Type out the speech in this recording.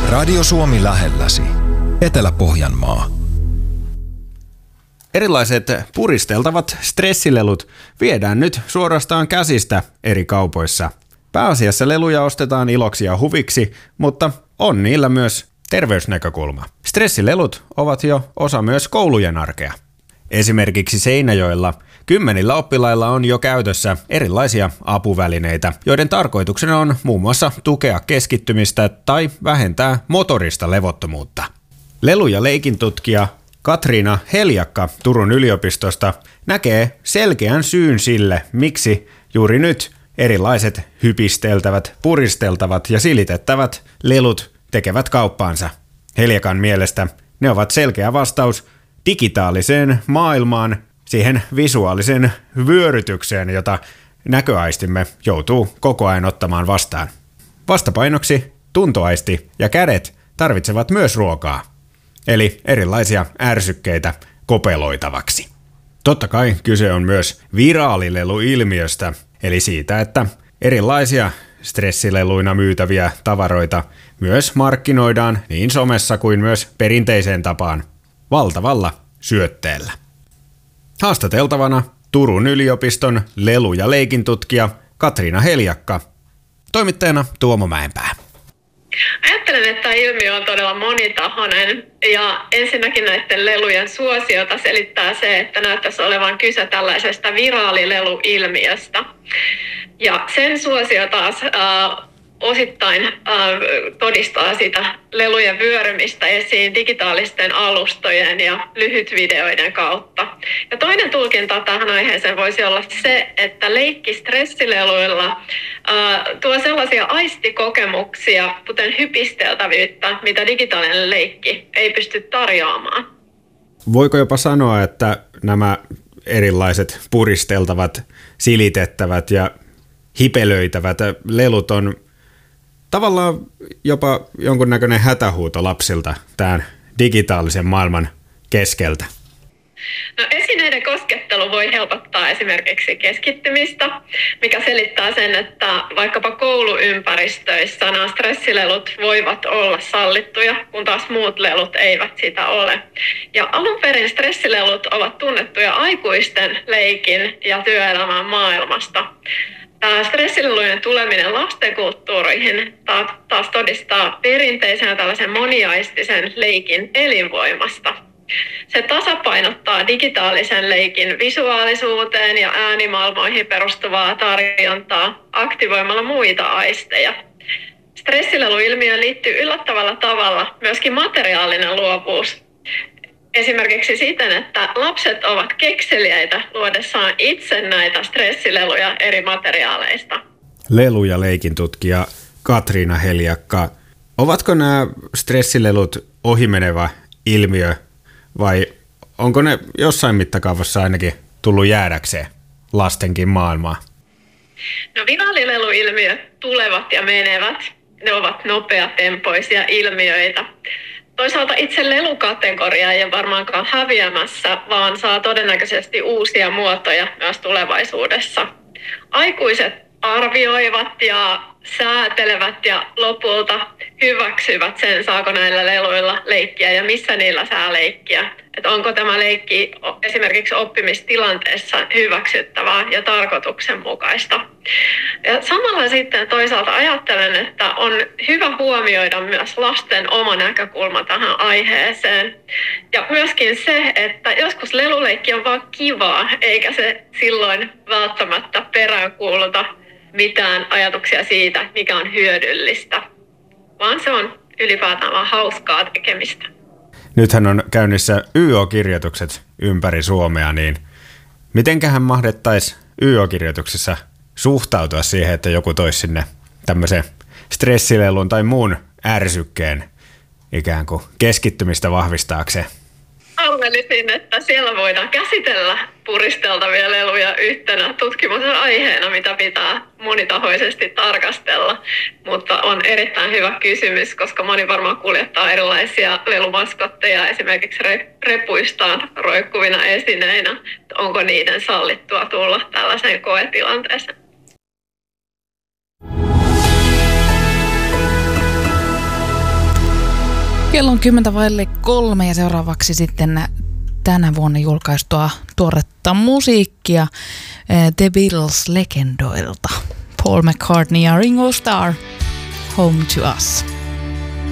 Radio Suomi lähelläsi. Etelä-Pohjanmaa. Erilaiset puristeltavat stressilelut viedään nyt suorastaan käsistä eri kaupoissa. Pääasiassa leluja ostetaan iloksi ja huviksi, mutta on niillä myös terveysnäkökulma. Stressilelut ovat jo osa myös koulujen arkea. Esimerkiksi Seinäjoella 10 oppilailla on jo käytössä erilaisia apuvälineitä, joiden tarkoituksena on muun muassa tukea keskittymistä tai vähentää motorista levottomuutta. Lelu- ja leikintutkija Katriina Heljakka Turun yliopistosta näkee selkeän syyn sille, miksi juuri nyt erilaiset hypisteltävät, puristeltavat ja silitettävät lelut tekevät kauppaansa. Heljakan mielestä ne ovat selkeä vastaus digitaaliseen maailmaan, siihen visuaaliseen vyörytykseen, jota näköaistimme joutuu koko ajan ottamaan vastaan. Vastapainoksi tuntoaisti ja kädet tarvitsevat myös ruokaa, eli erilaisia ärsykkeitä kopeloitavaksi. Totta kai kyse on myös viraalileluilmiöstä, eli siitä, että erilaisia stressileluina myytäviä tavaroita myös markkinoidaan niin somessa kuin myös perinteiseen tapaan valtavalla syötteellä. Haastateltavana Turun yliopiston lelu- ja leikintutkija Katriina Heljakka. Toimittajana Tuomo Mäenpää. Ajattelen, että tämä ilmiö on todella monitahoinen ja ensinnäkin näiden lelujen suosiota selittää se, että näyttäisi olevan kyse tällaisesta viraalileluilmiöstä. Ja sen suosio taas osittain todistaa sitä lelujen vyörymistä esiin digitaalisten alustojen ja lyhytvideoiden kautta. Ja toinen tulkinta tähän aiheeseen voisi olla se, että leikki stressileluilla tuo sellaisia aistikokemuksia, kuten hypisteltävyyttä, mitä digitaalinen leikki ei pysty tarjoamaan. Voiko jopa sanoa, että nämä erilaiset puristeltavat, silitettävät ja hipelöitävät lelut on tavallaan jopa jonkunnäköinen hätähuuto lapsilta tämän digitaalisen maailman keskeltä? No, esineiden koskettelu voi helpottaa esimerkiksi keskittymistä, mikä selittää sen, että vaikkapa kouluympäristöissä nämä stressilelut voivat olla sallittuja, kun taas muut lelut eivät sitä ole. Ja alun perin stressilelut ovat tunnettuja aikuisten leikin ja työelämän maailmasta. Stressilelujen tuleminen lastenkulttuuriin taas todistaa perinteisenä tällaisen moniaistisen leikin elinvoimasta. Se tasapainottaa digitaalisen leikin visuaalisuuteen ja äänimaailmoihin perustuvaa tarjontaa aktivoimalla muita aisteja. Stressileluilmiöön liittyy yllättävällä tavalla myöskin materiaalinen luovuus. Esimerkiksi siten, että lapset ovat kekseliäitä luodessaan itse näitä stressileluja eri materiaaleista. Lelu- ja leikintutkija Katriina Heljakka, ovatko nämä stressilelut ohimenevä ilmiö vai onko ne jossain mittakaavassa ainakin tullut jäädäkseen lastenkin maailmaan? No, viraalileluilmiöt tulevat ja menevät. Ne ovat nopeatempoisia ilmiöitä. Toisaalta itse lelukategoria ei ole varmaankaan häviämässä, vaan saa todennäköisesti uusia muotoja myös tulevaisuudessa. Aikuiset arvioivat ja säätelevät ja lopulta hyväksyvät sen, saako näillä leluilla leikkiä ja missä niillä saa leikkiä. Että onko tämä leikki esimerkiksi oppimistilanteessa hyväksyttävää ja tarkoituksenmukaista. Ja samalla sitten toisaalta ajattelen, että on hyvä huomioida myös lasten oma näkökulma tähän aiheeseen. Ja myöskin se, että joskus leluleikki on vaan kivaa, eikä se silloin välttämättä peräänkuuluta mitään ajatuksia siitä, mikä on hyödyllistä, vaan se on ylipäätään vaan hauskaa tekemistä. Nythän on käynnissä YO-kirjoitukset ympäri Suomea, niin mitenköhän mahdettaisiin YO-kirjoituksissa suhtautua siihen, että joku toisi sinne tämmöisen stressilelun tai muun ärsykkeen ikään kuin keskittymistä vahvistaakseen? Arvelisin, että siellä voidaan käsitellä puristeltavia leluja yhtenä tutkimuksen aiheena, mitä pitää monitahoisesti tarkastella. Mutta on erittäin hyvä kysymys, koska moni varmaan kuljettaa erilaisia lelumaskotteja esimerkiksi repuistaan roikkuvina esineinä. Onko niiden sallittua tulla tällaiseen koetilanteeseen? Kello on 3:10 ja seuraavaksi sitten tänä vuonna julkaistua tuoretta musiikkia The Beatles-legendoilta. Paul McCartney ja Ringo Starr, Home to Us.